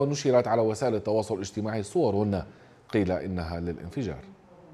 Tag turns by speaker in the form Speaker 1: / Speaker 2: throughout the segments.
Speaker 1: ونشرت على وسائل التواصل الاجتماعي صور قيل إنها للانفجار.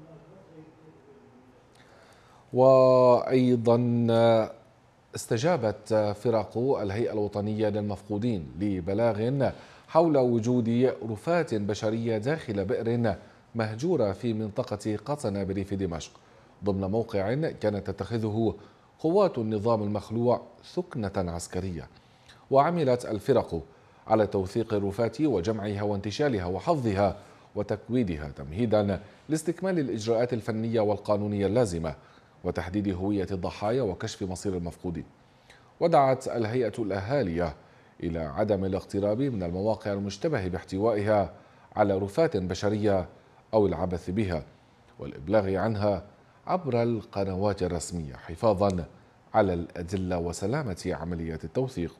Speaker 1: وأيضا استجابت فرق الهيئة الوطنية للمفقودين لبلاغ حول وجود رفات بشرية داخل بئر مهجورة في منطقة قطنة بريف دمشق ضمن موقع كانت تتخذه قوات النظام المخلوع ثكنة عسكرية. وعملت الفرق على توثيق الرفات وجمعها وانتشالها وحفظها وتكويدها تمهيدا لاستكمال الإجراءات الفنية والقانونية اللازمة وتحديد هوية الضحايا وكشف مصير المفقودين. ودعت الهيئة الأهالي إلى عدم الاقتراب من المواقع المشتبه باحتوائها على رفات بشرية أو العبث بها والإبلاغ عنها عبر القنوات الرسمية حفاظا على الأدلة وسلامة عمليات التوثيق.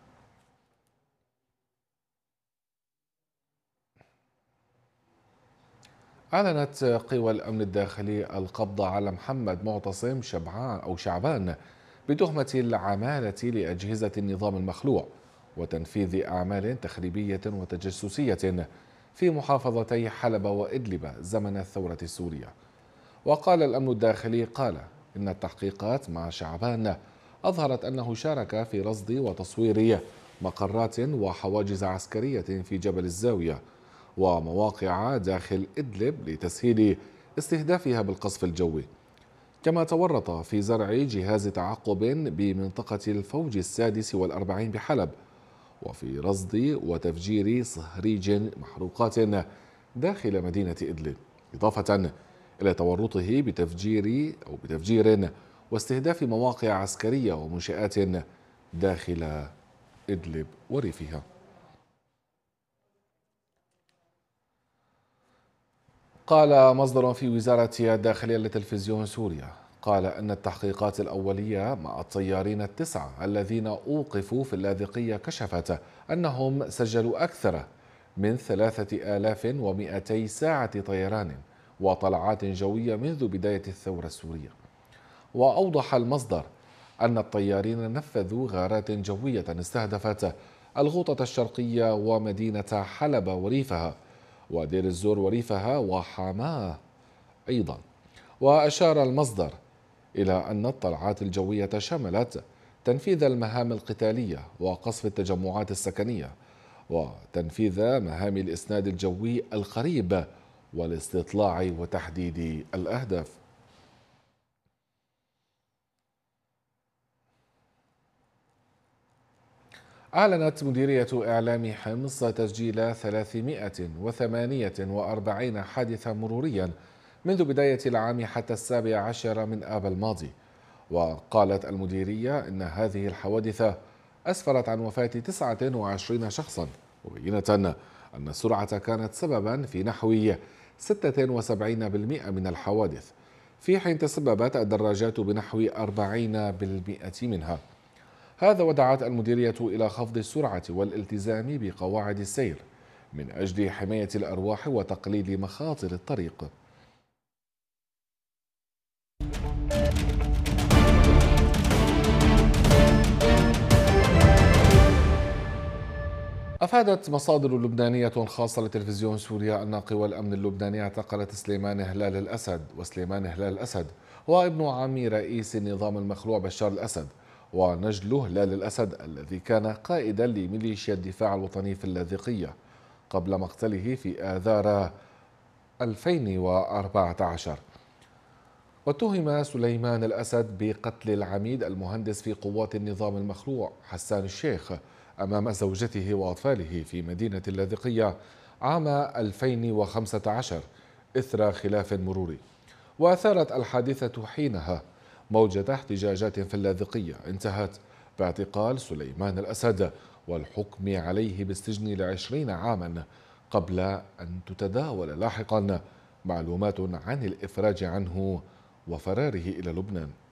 Speaker 1: أعلنت قوى الأمن الداخلي القبض على محمد معتصم شعبان بتهمة العمالة لأجهزة النظام المخلوع وتنفيذ أعمال تخريبية وتجسسية في محافظتي حلب وإدلب زمن الثورة السورية. وقال الأمن الداخلي إن التحقيقات مع شعبان أظهرت أنه شارك في رصد وتصوير مقرات وحواجز عسكرية في جبل الزاوية ومواقع داخل إدلب لتسهيل استهدافها بالقصف الجوي، كما تورط في زرع جهاز تعقب بمنطقة الفوج 46 بحلب وفي رصد وتفجير صهريج محروقات داخل مدينة إدلب، إضافة إلى تورطه بتفجير واستهداف مواقع عسكرية ومنشآت داخل إدلب وريفها. قال مصدر في وزارة الداخلية لتلفزيون سوريا أن التحقيقات الأولية مع الطيارين ال9 الذين أوقفوا في اللاذقية كشفت أنهم سجلوا أكثر من 3200 ساعة طيران وطلعات جوية منذ بداية الثورة السورية. وأوضح المصدر أن الطيارين نفذوا غارات جوية استهدفت الغوطة الشرقية ومدينة حلب وريفها ودير الزور وريفها وحماه أيضا. وأشار المصدر إلى أن الطلعات الجوية شملت تنفيذ المهام القتالية وقصف التجمعات السكنية وتنفيذ مهام الإسناد الجوي القريب والاستطلاع وتحديد الأهداف. أعلنت مديرية إعلام حمص تسجيل 348 حادثا مروريا منذ بداية العام حتى 17 من آب الماضي. وقالت المديرية إن هذه الحوادث أسفرت عن وفاة 29 شخصا، مبينة أن السرعة كانت سببا في نحو 76% من الحوادث، في حين تسببت الدراجات بنحو 40% منها. هذا ودعت المديرية إلى خفض السرعة والالتزام بقواعد السير من أجل حماية الأرواح وتقليل مخاطر الطريق. أفادت مصادر لبنانية خاصة لتلفزيون سوريا أن قوى الأمن اللبنانية اعتقلت سليمان هلال الأسد. وسليمان هلال الأسد هو ابن عم رئيس النظام المخلوع بشار الأسد ونجله هلال الأسد الذي كان قائدا لميليشيا الدفاع الوطني في اللاذقية قبل مقتله في آذار 2014. واتهم سليمان الأسد بقتل العميد المهندس في قوات النظام المخلوع حسان الشيخ أمام زوجته وأطفاله في مدينة اللاذقية عام 2015 إثر خلاف مروري. وأثارت الحادثة حينها موجة احتجاجات في اللاذقية انتهت باعتقال سليمان الأسد والحكم عليه بالسجن ل20 عاما قبل أن تتداول لاحقا معلومات عن الإفراج عنه وفراره إلى لبنان.